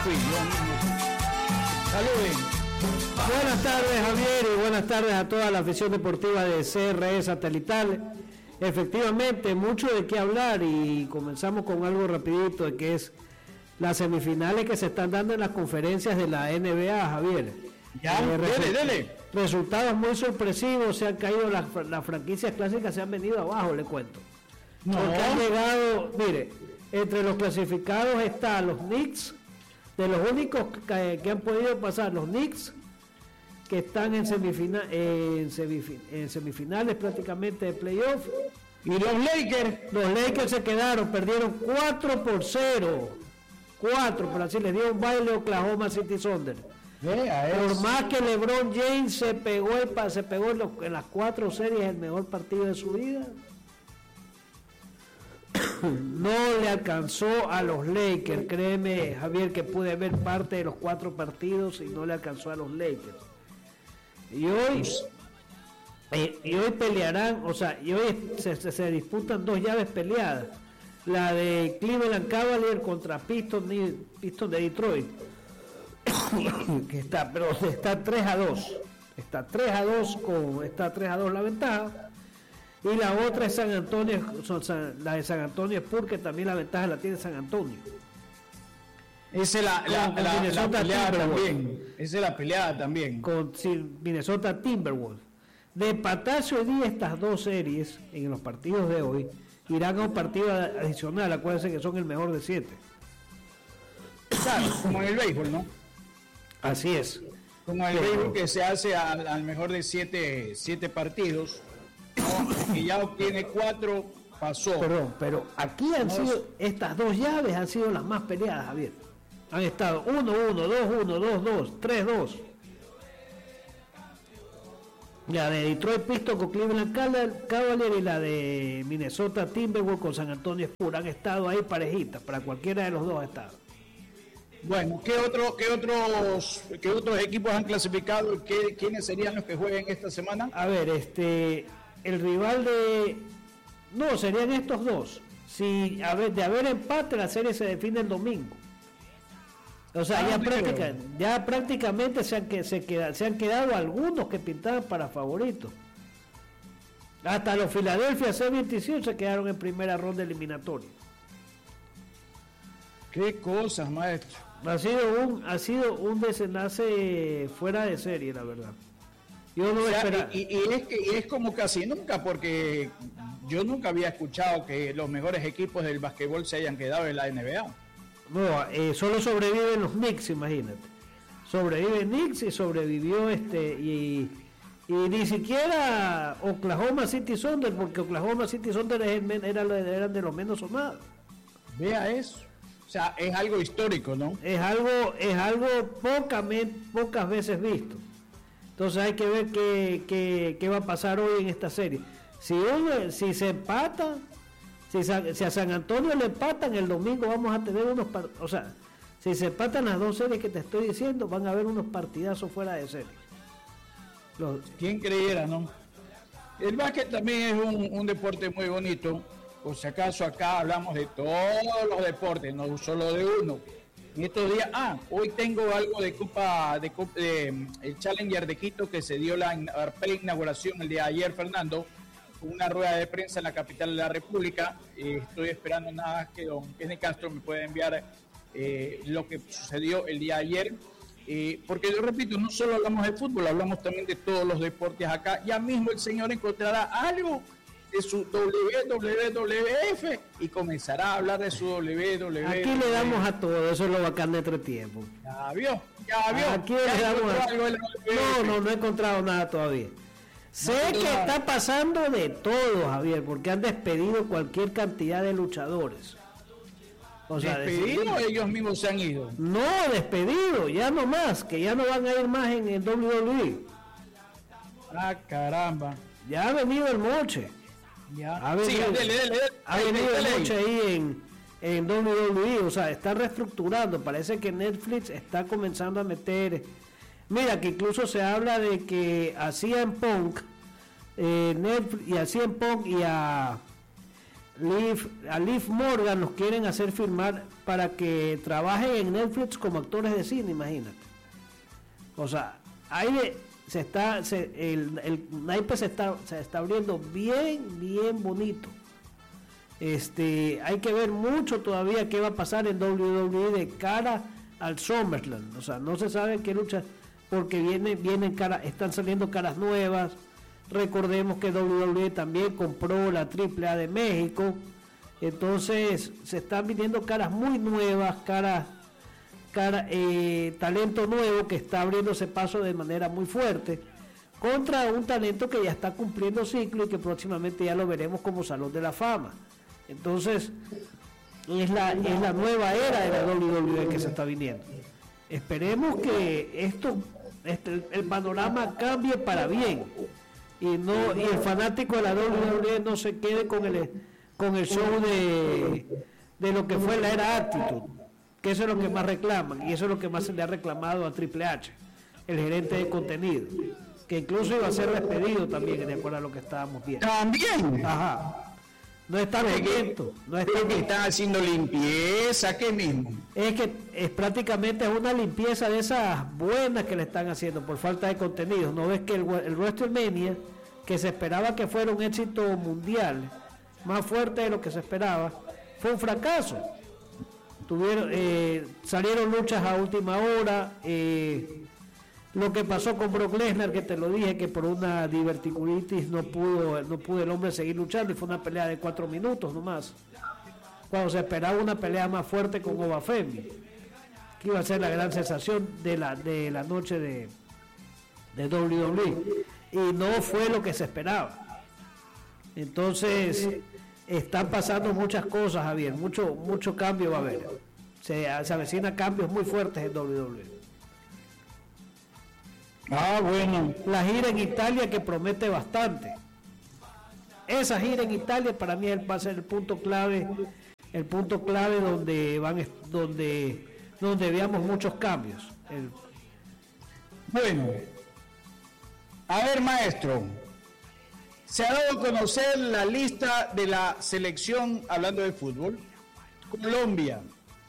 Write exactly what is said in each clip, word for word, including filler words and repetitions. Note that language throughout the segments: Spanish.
Saluden. Buenas tardes, Javier, y buenas tardes a toda la afición deportiva de C R E Satelital. Efectivamente, mucho de qué hablar y comenzamos con algo rapidito, de que es las semifinales que se están dando en las conferencias de la N B A, Javier. Ya, eh, dele, resu- dele. Resultados muy sorpresivos, se han caído las, las franquicias clásicas, se han venido abajo, le cuento. No. Porque han llegado, mire, entre los clasificados están los Knicks, de los únicos que, que han podido pasar, los Knicks, que están en, semifina, en, semifin, en semifinales prácticamente de playoff. Y los Lakers. Los Lakers se quedaron, perdieron cuatro por cero. cuatro, pero así les dio un baile a Oklahoma City Thunder. Vea, Por es... más que LeBron James se pegó, el, se pegó en, los, en las cuatro series el mejor partido de su vida, no le alcanzó a los Lakers. Créeme, Javier, que pude ver parte de los cuatro partidos y no le alcanzó a los Lakers. Y hoy, eh, y hoy pelearán, o sea, y hoy se, se, se disputan dos llaves peleadas. La de Cleveland Cavaliers contra Pistons de, Pistons de Detroit, que está, pero está tres a dos. Está tres a dos con, está tres a dos la ventaja. Y la otra es San Antonio, la de San Antonio Spurs, que también la ventaja la tiene San Antonio. Esa es la, la, Con la, Minnesota la peleada Timberwolves. también. Esa es la peleada también. Con sí, Minnesota Timberwolves. De empatarse hoy día estas dos series en los partidos de hoy, irán a un partido adicional. Acuérdense que son el mejor de siete. Claro, como en el béisbol, ¿no? Así es. Como en el béisbol, que se hace al, al mejor de siete, siete partidos, ¿no? Y ya obtiene cuatro, pasó. Perdón, pero aquí han No, sido, estas dos llaves han sido las más peleadas, Javier. Han estado uno uno, dos uno, dos dos, tres dos. La de Detroit Pistons con Cleveland Cavaliers y la de Minnesota Timberwolves con San Antonio Spurs han estado ahí parejitas, para cualquiera de los dos ha estado. Bueno, ¿qué, otro, qué, otros, ¿qué otros equipos han clasificado? ¿Qué, ¿Quiénes serían los que jueguen esta semana? A ver, este, el rival de... No, serían estos dos. Si a ver, de haber empate, la serie se define el domingo. O sea, Ah, ya, pero... práctica, ya prácticamente se han, que, se, queda, se han quedado algunos que pintaban para favoritos. Hasta los Philadelphia setenta y siete se quedaron en primera ronda eliminatoria. Qué cosas, maestro. Ha sido un, ha sido un desenlace fuera de serie, la verdad. Yo no O sea, esperaba. y, y, es que, y es como casi nunca, porque yo nunca había escuchado que los mejores equipos del basquetbol se hayan quedado en la N B A. No, eh, solo sobreviven los Knicks, imagínate. Sobrevive Knicks y sobrevivió este y, y ni siquiera Oklahoma City Thunder, porque Oklahoma City Thunder era, eran de los menos sonados. Vea eso. O sea, es algo histórico, ¿no? Es algo, es algo poca, pocas veces visto. Entonces hay que ver qué, qué, qué va a pasar hoy en esta serie. Si uno, si se empata, si, si a San Antonio le empatan, el domingo vamos a tener unos, o sea, si se empatan las dos series que te estoy diciendo, van a haber unos partidazos fuera de serie. Los... ¿Quién creyera, no? El básquet también es un, un deporte muy bonito. Por si acaso acá hablamos de todos los deportes, no solo de uno. En estos días, ah, hoy tengo algo de Copa, de, de el Challenger de Quito, que se dio la, la inauguración el día de ayer, Fernando, con una rueda de prensa en la capital de la República. Eh, estoy esperando nada que don Kenny Castro me pueda enviar eh, lo que sucedió el día de ayer. Eh, porque yo repito, no solo hablamos de fútbol, hablamos también de todos los deportes acá. Ya mismo el señor encontrará algo de su doble u doble u doble u F y comenzará a hablar de su doble u doble u F. Aquí le damos a todo, eso es lo bacán de entre tiempo. Ya vio, ya vio. Aquí ya le damos a... algo de la No, no, no he encontrado nada todavía. Sé no, que no. está pasando de todo, Javier, porque han despedido cualquier cantidad de luchadores. O sea, ¿despedido o ellos mismos se han ido? No, despedido, ya no más, que ya no van a ir más en el doble u doble u E. Ah, caramba. Ya ha venido el moche. Ya. Ha venido, sí, dele, dele, dele, ha dele, venido dele, el dele. moche ahí en, en doble u doble u E, o sea, está reestructurando. Parece que Netflix está comenzando a meter. Mira, que incluso se habla de que a C M Punk, eh, Netflix y a C M Punk y a Liv, a Liv Morgan los quieren hacer firmar para que trabajen en Netflix como actores de cine, imagínate. O sea, ahí se está, se, el, el naipe se está, se está abriendo bien, bien bonito. Este, hay que ver mucho todavía qué va a pasar en doble u doble u E de cara al SummerSlam. O sea, no se sabe qué lucha, porque viene, vienen cara, están saliendo caras nuevas. Recordemos que doble u doble u E también compró la triple A de México. Entonces se están viniendo caras muy nuevas, caras, cara, eh, talento nuevo que está abriéndose paso de manera muy fuerte contra un talento que ya está cumpliendo ciclo y que próximamente ya lo veremos como Salón de la Fama. Entonces es la, es la nueva era de la doble u doble u E que se está viniendo. Esperemos que esto, este, el panorama cambie para bien. Y no y el fanático de la doble u doble u E no se quede con el con el show de, de lo que fue la era Attitude, que eso es lo que más reclaman, y eso es lo que más se le ha reclamado a Triple H, el gerente de contenido, que incluso iba a ser despedido también, de acuerdo a lo que estábamos viendo. También. Ajá. No está viendo, no está que están haciendo limpieza, ¿qué mismo? Es que es prácticamente es una limpieza de esas buenas que le están haciendo por falta de contenido. ¿No ves que el, el WrestleMania, que se esperaba que fuera un éxito mundial, más fuerte de lo que se esperaba, fue un fracaso? Tuvieron, eh, salieron luchas a última hora, eh, lo que pasó con Brock Lesnar, que te lo dije, que por una diverticulitis no pudo, no pudo el hombre seguir luchando, y fue una pelea de cuatro minutos nomás, cuando se esperaba una pelea más fuerte con Obafemi, que iba a ser la gran sensación de la, de la noche de, de doble u doble u E, y no fue lo que se esperaba. Entonces están pasando muchas cosas, Javier, mucho, mucho cambio va a haber, se, se avecinan cambios muy fuertes en doble u doble u E. Ah, bueno. La gira en Italia, que promete bastante. Esa gira en Italia para mí va a ser el punto clave, el punto clave donde van, donde, donde veamos muchos cambios. El... Bueno, a ver, maestro, se ha dado a conocer la lista de la selección, hablando de fútbol. Colombia,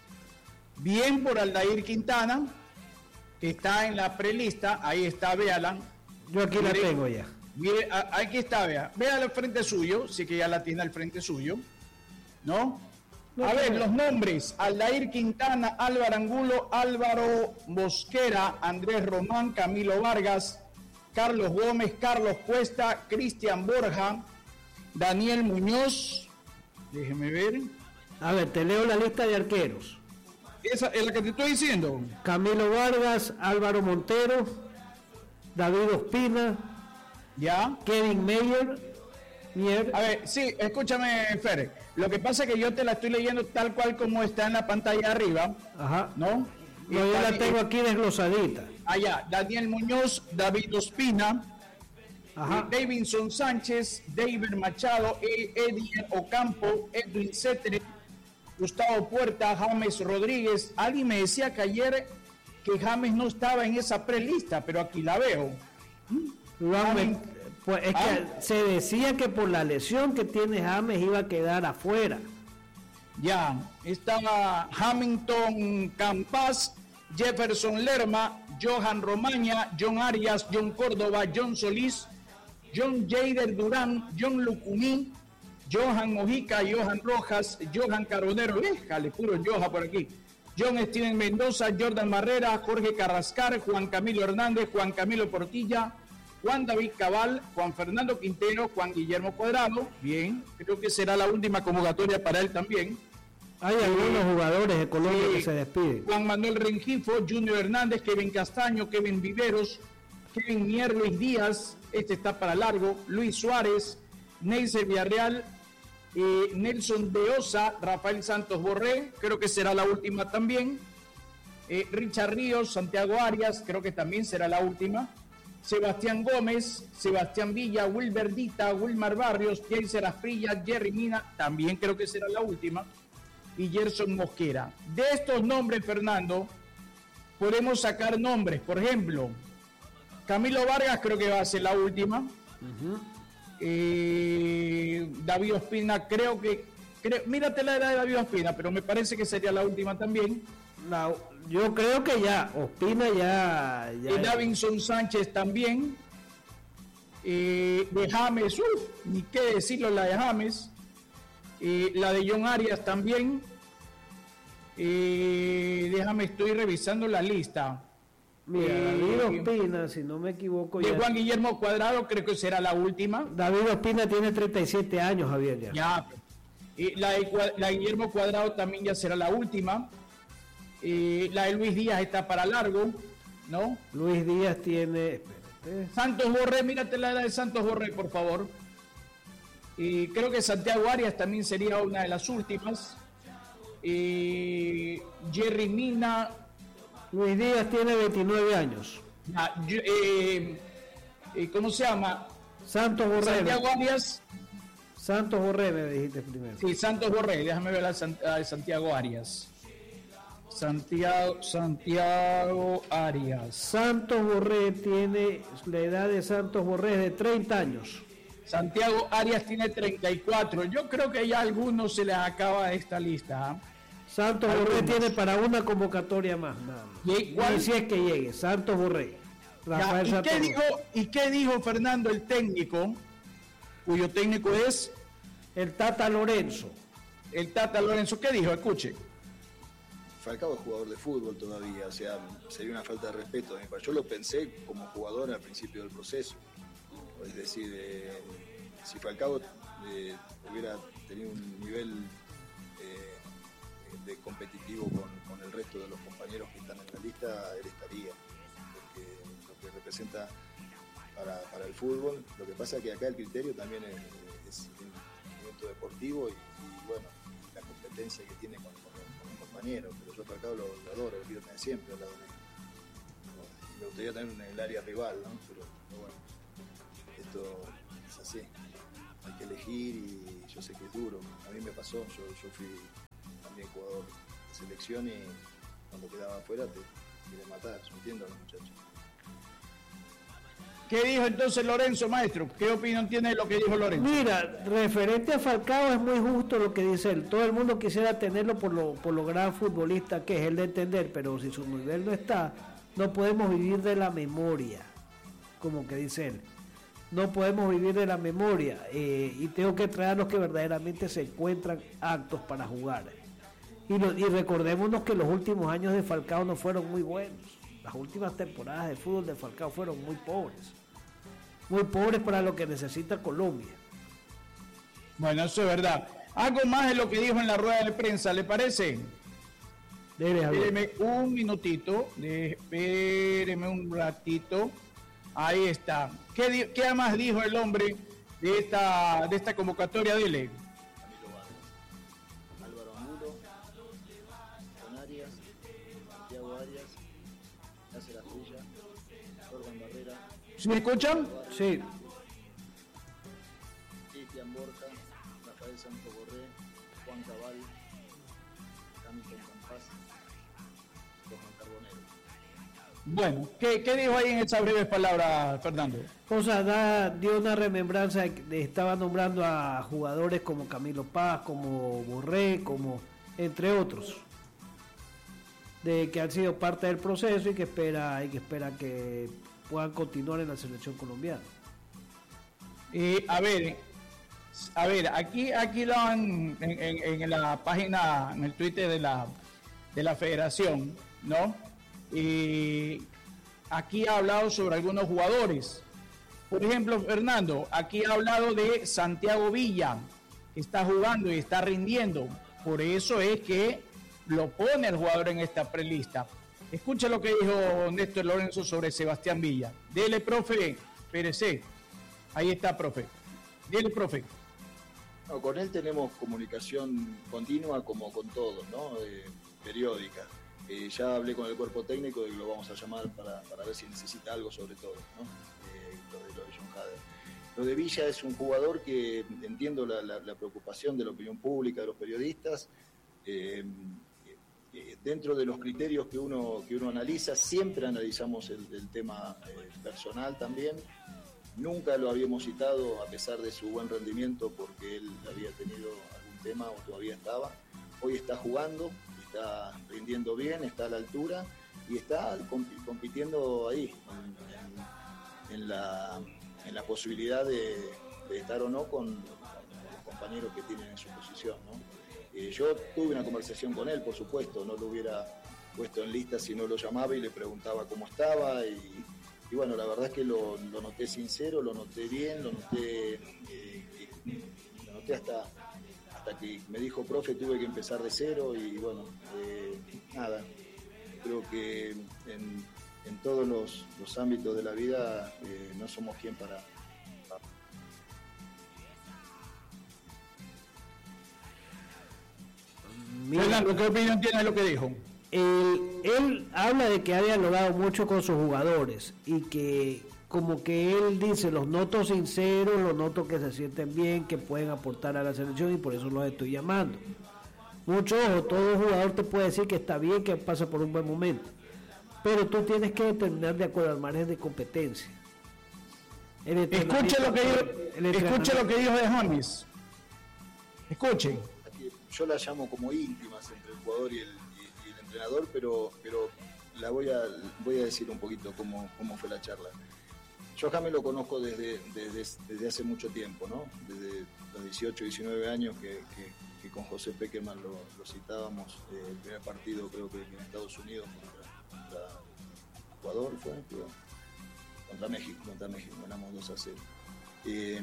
bien por Aldair Quintana, que está en la prelista, ahí está, véala. Yo aquí mire, la tengo ya. Mire, aquí está, vea. Véala al frente suyo, sí que ya la tiene al frente suyo, ¿no? no a ver, no. Los nombres: Aldair Quintana, Álvaro Angulo, Álvaro Mosquera, Andrés Román, Camilo Vargas, Carlos Gómez, Carlos Cuesta, Cristian Borja, Daniel Muñoz, déjeme ver. A ver, te leo la lista de arqueros. Esa es la que te estoy diciendo. Camilo Vargas, Álvaro Montero, David Ospina, ya, Kevin Mayer. Mier. A ver, sí, escúchame, Fer. Lo que pasa es que yo te la estoy leyendo tal cual como está en la pantalla arriba. Ajá. ¿No? Y no, yo la tengo aquí desglosadita. Allá, Daniel Muñoz, David Ospina, Ajá. Davinson Sánchez, David Machado, Eddie Ocampo, Edwin Cetre, Gustavo Puerta, James Rodríguez. Alguien me decía que ayer que James no estaba en esa prelista, pero aquí la veo. James, pues es que ah. se decía que por la lesión que tiene James iba a quedar afuera. Ya, estaba Hamilton Campas, Jefferson Lerma, Johan Romaña, John Arias, John Córdoba, John Solís, John Jader Durán, John Lucumí, Johan Mojica, Johan Rojas, Johan Caronero, déjale, puro Johan por aquí, John Steven Mendoza, Jordan Barrera, Jorge Carrascar, Juan Camilo Hernández, Juan Camilo Portilla, Juan David Cabal, Juan Fernando Quintero, Juan Guillermo Cuadrado. Bien, creo que será la última convocatoria para él también. Hay eh, algunos jugadores de Colombia eh, que se despiden. Juan Manuel Rengifo, Junior Hernández, Kevin Castaño, Kevin Viveros, Kevin Mier, Luis Díaz, este está para largo, Luis Suárez, Neisser Villarreal, eh, Nelson de Osa, Rafael Santos Borré, creo que será la última también. Eh, Richard Ríos, Santiago Arias, creo que también será la última. Sebastián Gómez, Sebastián Villa, Wilber Dita, Wilmar Barrios, Jason Asprilla, Jerry Mina, también creo que será la última, y Gerson Mosquera. De estos nombres, Fernando, podemos sacar nombres, por ejemplo, Camilo Vargas creo que va a ser la última, uh-huh. eh, David Ospina creo que creo, mírate la edad de David Ospina, pero me parece que sería la última también. La, yo creo que ya, Ospina ya... ya y Davinson Sánchez también. Eh, de James, uff, ni qué decirlo la de James. Eh, la de John Arias también. Eh, déjame, estoy revisando la lista. Mira, eh, David Ospina, si no me equivoco... De ya... Juan Guillermo Cuadrado, creo que será la última. David Ospina tiene treinta y siete años, Javier. Ya. Ya. Eh, la, de, la de Guillermo Cuadrado también ya será la última. Eh, la de Luis Díaz está para largo, ¿no? Luis Díaz tiene... Espérate. Santos Borré, mírate la edad de Santos Borré, por favor. Y creo que Santiago Arias también sería una de las últimas. Eh, Jerry Mina. Luis Díaz tiene veintinueve años. Ah, yo, eh, eh, ¿Cómo se llama? Santos Borré. Santiago Arias. Santos Borré me dijiste primero. Sí, Santos Borré. Déjame ver a, San, a Santiago Arias. Santiago, Santiago Arias. Santos Borré tiene, la edad de Santos Borré es de treinta años. Santiago Arias tiene treinta y cuatro. Yo creo que ya a algunos se les acaba esta lista. ¿eh? Santos algunos. Borré tiene para una convocatoria más. Nada más. ¿Y cuál? Si es que llegue, Santos Borré. Rafael ya, ¿y, Santos qué dijo, ¿Y qué dijo Fernando, el técnico, cuyo técnico es? El Tata Lorenzo. El Tata Lorenzo, ¿qué dijo? Escuche. Falcao es jugador de fútbol todavía, o sea, sería una falta de respeto. Yo lo pensé como jugador al principio del proceso. Es decir, eh, si Falcao eh, hubiera tenido un nivel eh, de competitivo con, con el resto de los compañeros que están en la lista, él estaría. Porque lo que representa para, para el fútbol, lo que pasa es que acá el criterio también es, es un evento deportivo y, y bueno, la competencia que tiene con, con compañero, pero yo Falcao lo, lo adoro, lo quiero tener siempre al lado de él. No, me gustaría tener en el área rival, ¿no? Pero, pero bueno, esto es así. Hay que elegir y yo sé que es duro. A mí me pasó, yo, yo fui también jugador de selección y cuando quedaba afuera te quiere matar, ¿se entiende, los muchachos? ¿Qué dijo entonces Lorenzo, maestro? ¿Qué opinión tiene de lo que dijo Lorenzo? Mira, referente a Falcao es muy justo lo que dice él. Todo el mundo quisiera tenerlo por lo, por lo gran futbolista que es, él de entender, pero si su nivel no está, no podemos vivir de la memoria, como que dice él. No podemos vivir de la memoria eh, y tengo que traer a los que verdaderamente se encuentran aptos para jugar. Y, lo, y recordémonos que los últimos años de Falcao no fueron muy buenos. Las últimas temporadas de fútbol de Falcao fueron muy pobres. Muy pobres para lo que necesita Colombia. Bueno, eso es verdad. Algo más de lo que dijo en la rueda de prensa, ¿le parece? Espéreme un minutito, espéreme un ratito. Ahí está. ¿Qué, qué más dijo el hombre de esta, de esta convocatoria? Dile. Álvaro Angulo, John Arias, Santiago Arias, Cáceres Asprilla, Jordan Barrera. ¿Sí me escuchan? Sí. Cristian Borja, Rafael Santos Borré, Juan Cabal, Hamilton Campas, Juan Carbonero. Bueno, ¿qué, ¿qué dijo ahí en esas breves palabras, Fernando? O sea, da, dio una remembranza de, de estaba nombrando a jugadores como Camilo Paz, como Borré, como entre otros, de que han sido parte del proceso y que espera y que espera que puedan continuar en la selección colombiana. Eh, a ver, a ver, aquí, aquí lo han en, en, en la página, en el Twitter de la de la Federación, ¿no? Y aquí ha hablado sobre algunos jugadores. Por ejemplo, Fernando, aquí ha hablado de Santiago Villa, que está jugando y está rindiendo. Por eso es que lo pone el jugador en esta prelista. Escucha lo que dijo Néstor Lorenzo sobre Sebastián Villa. Dele, profe, Pérez. Ahí está, profe. Dele, profe. No, con él tenemos comunicación continua como con todos, ¿no? Eh, periódica. Eh, ya hablé con el cuerpo técnico y lo vamos a llamar para, para ver si necesita algo sobre todo, ¿no? Eh, lo, de, lo de John Hader. Lo de Villa es un jugador que entiendo la, la, la preocupación de la opinión pública, de los periodistas. Eh, eh, dentro de los criterios que uno, que uno analiza, siempre analizamos el, el tema eh, personal también. Nunca lo habíamos citado a pesar de su buen rendimiento porque él había tenido algún tema o todavía estaba. Hoy está jugando, está rindiendo bien, está a la altura y está comp- compitiendo ahí, en, en, en, la, en la posibilidad de, de estar o no con, con los compañeros que tienen en su posición, ¿no? Eh, yo tuve una conversación con él, por supuesto, no lo hubiera puesto en lista si no lo llamaba y le preguntaba cómo estaba y, y bueno, la verdad es que lo, lo noté sincero, lo noté bien, lo noté, eh, lo noté hasta, hasta que me dijo, profe, tuve que empezar de cero y bueno, eh, nada, creo que en, en todos los, los ámbitos de la vida eh, no somos quien para... Fernando, ¿qué opinión tiene de lo que dijo? Él, él habla de que ha dialogado mucho con sus jugadores y que como que él dice, los noto sinceros, los noto que se sienten bien, que pueden aportar a la selección y por eso los estoy llamando. Mucho ojo, todo jugador te puede decir que está bien, que pasa por un buen momento, pero tú tienes que determinar de acuerdo al margen de competencia. Escuche lo que dijo, escuche lo que dijo de James. Escuchen. Yo la llamo como íntimas entre el jugador y el, y, y el entrenador, pero, pero la voy a, voy a decir un poquito cómo, cómo fue la charla. Yo a James lo conozco desde, desde, desde hace mucho tiempo, ¿no? Desde los dieciocho, diecinueve años que, que, que con José Peckerman lo, lo citábamos. Eh, el primer partido creo que en Estados Unidos contra, contra Ecuador fue, creo. Contra México, contra México, ganamos dos a cero. Eh,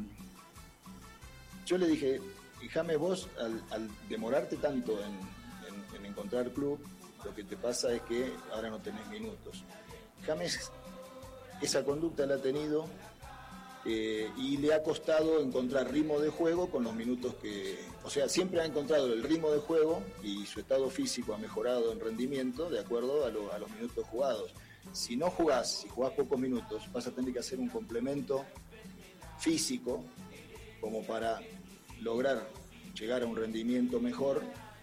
yo le dije, y James, vos al, al demorarte tanto en, en, en encontrar club, lo que te pasa es que ahora no tenés minutos. James esa conducta la ha tenido eh, y le ha costado encontrar ritmo de juego con los minutos que... O sea, siempre ha encontrado el ritmo de juego y su estado físico ha mejorado en rendimiento de acuerdo a, lo, a los minutos jugados. Si no jugás, si jugás pocos minutos, vas a tener que hacer un complemento físico como para lograr llegar a un rendimiento mejor